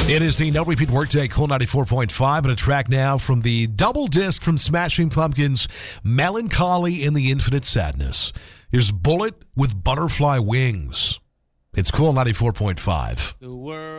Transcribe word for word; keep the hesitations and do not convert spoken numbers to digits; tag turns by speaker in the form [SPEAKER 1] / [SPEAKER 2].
[SPEAKER 1] It is the No Repeat Workday, Cool ninety-four point five, and a track now from the double disc from Smashing Pumpkins, Melancholy in the Infinite Sadness. Here's Bullet with Butterfly Wings. It's Cool ninety-four point five.
[SPEAKER 2] The world